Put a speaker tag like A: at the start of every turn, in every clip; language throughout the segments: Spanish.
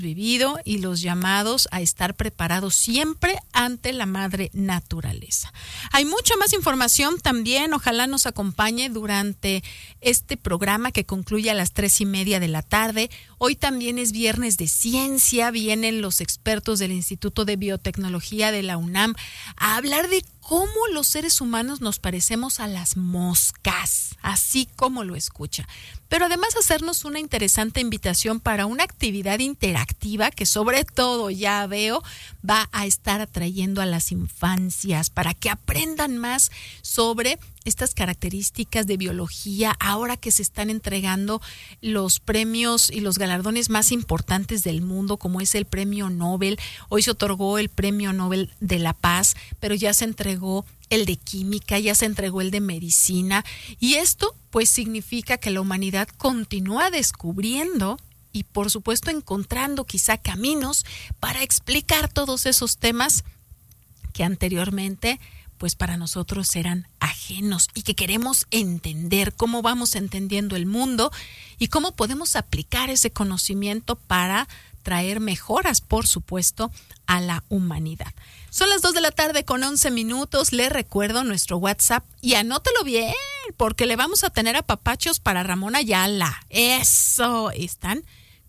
A: vivido y los llamados a estar preparados siempre ante la madre naturaleza. Hay mucha más información también, ojalá nos acompañe durante este programa que concluye a las 3:30 de la tarde. Hoy también es viernes de ciencia, vienen los expertos del Instituto de Biotecnología de la UNAM a hablar de cómo los seres humanos nos parecemos a las moscas, así como lo escucha. Pero además hacernos una interesante invitación para una actividad interactiva que sobre todo ya veo va a estar atrayendo a las infancias para que aprendan más sobre estas características de biología ahora que se están entregando los premios y los galardones más importantes del mundo, como es el Premio Nobel. Hoy se otorgó el Premio Nobel de la Paz, pero ya se entregó el de Química, ya se entregó el de Medicina, y esto pues significa que la humanidad continúa descubriendo y por supuesto encontrando quizá caminos para explicar todos esos temas que anteriormente pues para nosotros eran ajenos y que queremos entender, cómo vamos entendiendo el mundo y cómo podemos aplicar ese conocimiento para traer mejoras, por supuesto, a la humanidad. Son las 2:11 p.m. Le recuerdo nuestro WhatsApp y anótelo bien, porque le vamos a tener apapachos para Ramón Ayala. Eso, están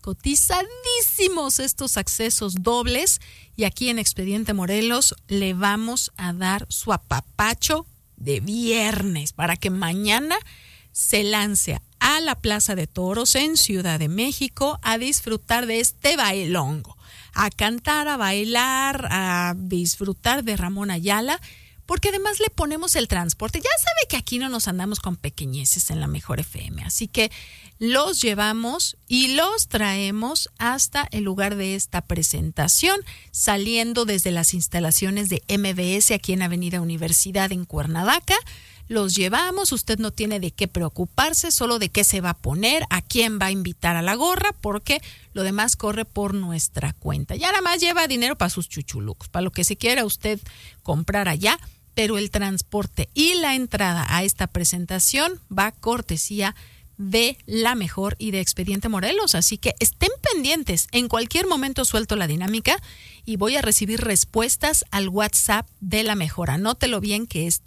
A: cotizadísimos estos accesos dobles y aquí en Expediente Morelos le vamos a dar su apapacho de viernes para que mañana se lance a la Plaza de Toros en Ciudad de México a disfrutar de este bailongo, a cantar, a bailar, a disfrutar de Ramón Ayala, porque además le ponemos el transporte. Ya sabe que aquí no nos andamos con pequeñeces en la Mejor FM, así que los llevamos y los traemos hasta el lugar de esta presentación, saliendo desde las instalaciones de MBS aquí en Avenida Universidad en Cuernavaca. Los llevamos, usted no tiene de qué preocuparse, solo de qué se va a poner, a quién va a invitar a la gorra, porque lo demás corre por nuestra cuenta. Ya nada más lleva dinero para sus chuchulucos, para lo que se quiera usted comprar allá, pero el transporte y la entrada a esta presentación va cortesía de La Mejor y de Expediente Morelos, así que estén pendientes. En cualquier momento suelto la dinámica y voy a recibir respuestas al WhatsApp de La Mejor. Anótelo bien, que es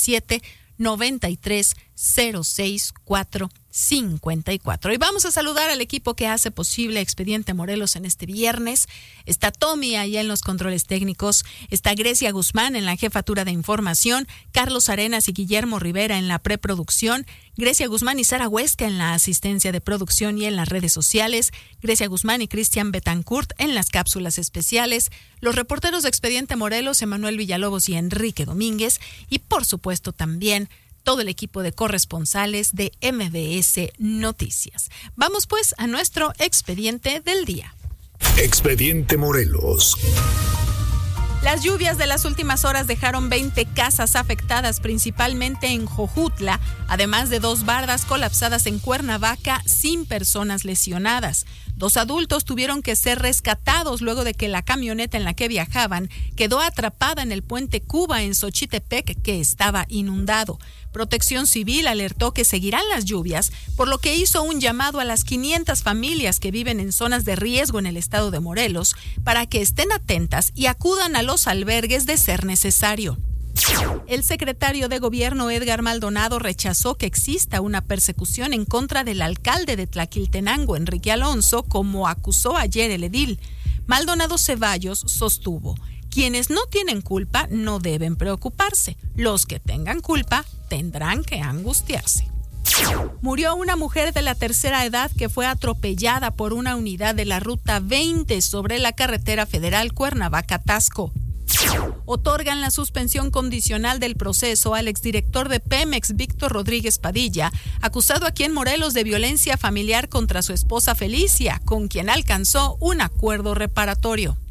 A: 777-9306-454. Y vamos a saludar al equipo que hace posible Expediente Morelos en este viernes. Está Tommy allá en los controles técnicos, está Grecia Guzmán en la jefatura de información, Carlos Arenas y Guillermo Rivera en la preproducción, Grecia Guzmán y Sara Huesca en la asistencia de producción y en las redes sociales, Grecia Guzmán y Cristian Betancourt en las cápsulas especiales, los reporteros de Expediente Morelos, Emanuel Villalobos y Enrique Domínguez, y por supuesto también todo el equipo de corresponsales de MBS Noticias. Vamos pues a nuestro expediente del día.
B: Expediente Morelos.
A: Las lluvias de las últimas horas dejaron 20 casas afectadas, principalmente en Jojutla, además de 2 bardas colapsadas en Cuernavaca sin personas lesionadas. 2 adultos tuvieron que ser rescatados luego de que la camioneta en la que viajaban quedó atrapada en el puente Cuba en Xochitepec, que estaba inundado. Protección Civil alertó que seguirán las lluvias, por lo que hizo un llamado a las 500 familias que viven en zonas de riesgo en el estado de Morelos para que estén atentas y acudan a los albergues de ser necesario. El secretario de Gobierno Edgar Maldonado rechazó que exista una persecución en contra del alcalde de Tlaquiltenango, Enrique Alonso, como acusó ayer el edil. Maldonado Ceballos sostuvo: quienes no tienen culpa no deben preocuparse. Los que tengan culpa tendrán que angustiarse. Murió una mujer de la tercera edad que fue atropellada por una unidad de la Ruta 20 sobre la carretera federal Cuernavaca-Taxco. Otorgan la suspensión condicional del proceso al exdirector de Pemex, Víctor Rodríguez Padilla, acusado aquí en Morelos de violencia familiar contra su esposa Felicia, con quien alcanzó un acuerdo reparatorio.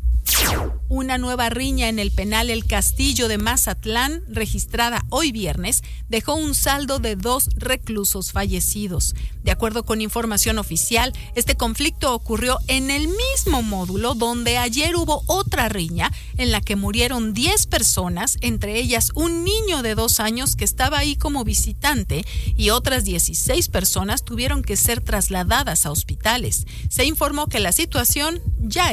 A: Una nueva riña en el penal El Castillo de Mazatlán, registrada hoy viernes, dejó un saldo de 2 reclusos fallecidos. De acuerdo con información oficial, este conflicto ocurrió en el mismo módulo donde ayer hubo otra riña en la que murieron 10 personas, entre ellas un niño de 2 años que estaba ahí como visitante, y otras 16 personas tuvieron que ser trasladadas a hospitales. Se informó que la situación ya